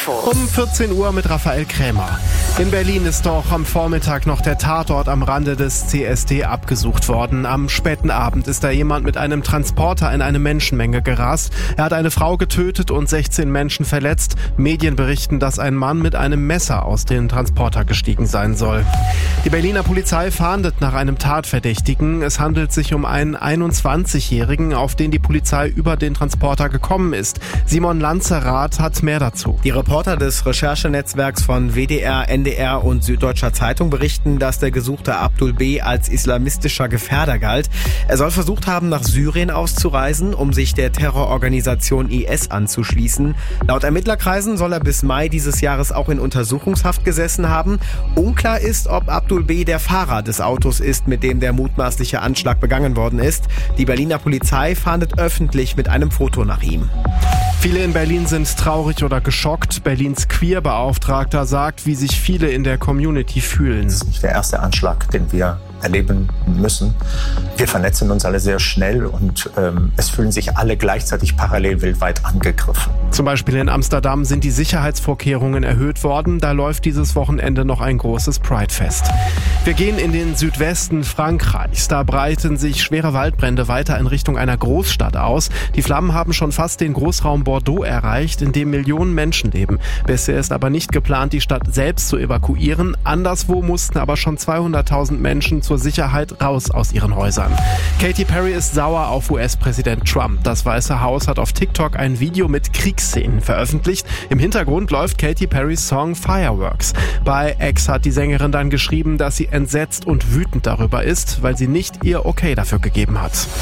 Infos. Um 14 Uhr mit Raphael Krämer. In Berlin ist doch am Vormittag noch der Tatort am Rande des CSD abgesucht worden. Am späten Abend ist da jemand mit einem Transporter in eine Menschenmenge gerast. Er hat eine Frau getötet und 16 Menschen verletzt. Medien berichten, dass ein Mann mit einem Messer aus dem Transporter gestiegen sein soll. Die Berliner Polizei fahndet nach einem Tatverdächtigen. Es handelt sich um einen 21-Jährigen, auf den die Polizei über den Transporter gekommen ist. Simon Lanzerath hat mehr dazu. Die Reporter des Recherchenetzwerks von WDR, NDR und Süddeutscher Zeitung berichten, dass der gesuchte Abdul B. als islamistischer Gefährder galt. Er soll versucht haben, nach Syrien auszureisen, um sich der Terrororganisation IS anzuschließen. Laut Ermittlerkreisen soll er bis Mai dieses Jahres auch in Untersuchungshaft gesessen haben. Unklar ist, ob Abdul B. der Fahrer des Autos ist, mit dem der mutmaßliche Anschlag begangen worden ist. Die Berliner Polizei fahndet öffentlich mit einem Foto nach ihm. Viele in Berlin sind traurig oder geschockt. Berlins Queer-Beauftragter sagt, wie sich viele in der Community fühlen. Das ist nicht der erste Anschlag, den wir erleben müssen. Wir vernetzen uns alle sehr schnell und es fühlen sich alle gleichzeitig parallel weltweit angegriffen. Zum Beispiel in Amsterdam sind die Sicherheitsvorkehrungen erhöht worden. Da läuft dieses Wochenende noch ein großes Pride-Fest. Wir gehen in den Südwesten Frankreichs. Da breiten sich schwere Waldbrände weiter in Richtung einer Großstadt aus. Die Flammen haben schon fast den Großraum Bordeaux erreicht, in dem Millionen Menschen leben. Bisher ist aber nicht geplant, die Stadt selbst zu evakuieren. Anderswo mussten aber schon 200.000 Menschen zur Sicherheit raus aus ihren Häusern. Katy Perry ist sauer auf US-Präsident Trump. Das Weiße Haus hat auf TikTok ein Video mit Kriegsszenen veröffentlicht. Im Hintergrund läuft Katy Perrys Song Fireworks. Bei X hat die Sängerin dann geschrieben, dass sie entsetzt und wütend darüber ist, weil sie nicht ihr Okay dafür gegeben hat. 1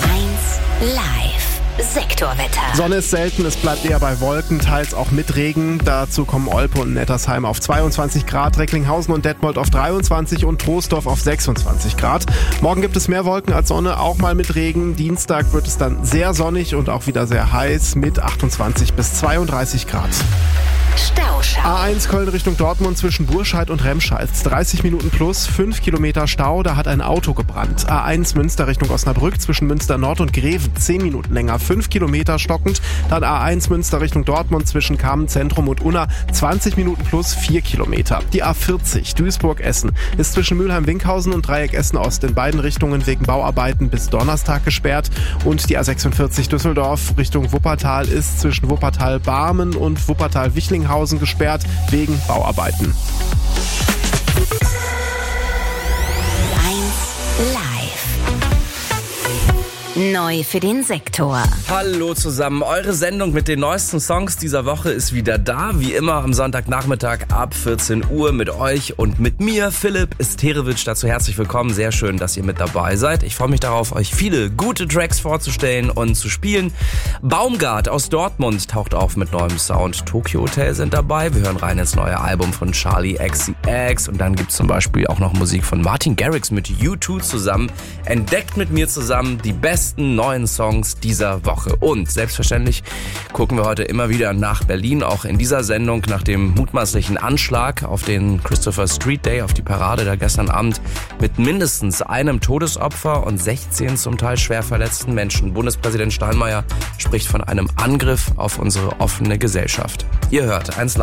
Live. Sektorwetter. Sonne ist selten, es bleibt eher bei Wolken, teils auch mit Regen. Dazu kommen Olpe und Nettersheim auf 22 Grad, Recklinghausen und Detmold auf 23 und Troisdorf auf 26 Grad. Morgen gibt es mehr Wolken als Sonne, auch mal mit Regen. Dienstag wird es dann sehr sonnig und auch wieder sehr heiß mit 28 bis 32 Grad. Stauschau. A1 Köln Richtung Dortmund zwischen Burscheid und Remscheid. 30 Minuten plus, 5 Kilometer Stau, da hat ein Auto gebrannt. A1 Münster Richtung Osnabrück zwischen Münster Nord und Greven. 10 Minuten länger, 5 Kilometer stockend. Dann A1 Münster Richtung Dortmund zwischen Kamen Zentrum und Unna. 20 Minuten plus, 4 Kilometer. Die A40 Duisburg-Essen ist zwischen Mülheim-Winkhausen und Dreieck Essen-Ost in beiden Richtungen wegen Bauarbeiten bis Donnerstag gesperrt. Und die A46 Düsseldorf Richtung Wuppertal ist zwischen Wuppertal-Barmen und Wuppertal-Wichlinghausen gesperrt wegen Bauarbeiten. 1 Live. Neu für den Sektor. Hallo zusammen, eure Sendung mit den neuesten Songs dieser Woche ist wieder da. Wie immer am Sonntagnachmittag ab 14 Uhr mit euch und mit mir, Philipp Isterewitsch. Dazu herzlich willkommen, sehr schön, dass ihr mit dabei seid. Ich freue mich darauf, euch viele gute Tracks vorzustellen und zu spielen. Baumgart aus Dortmund taucht auf mit neuem Sound. Tokyo Hotel sind dabei. Wir hören rein ins neue Album von Charlie XCX. Und dann gibt's zum Beispiel auch noch Musik von Martin Garrix mit U2 zusammen. Entdeckt mit mir zusammen die besten neuen Songs dieser Woche. Und selbstverständlich gucken wir heute immer wieder nach Berlin, auch in dieser Sendung nach dem mutmaßlichen Anschlag auf den Christopher Street Day, auf die Parade da gestern Abend mit mindestens einem Todesopfer und 16 zum Teil schwer verletzten Menschen. Bundespräsident Steinmeier spricht von einem Angriff auf unsere offene Gesellschaft. Ihr hört 1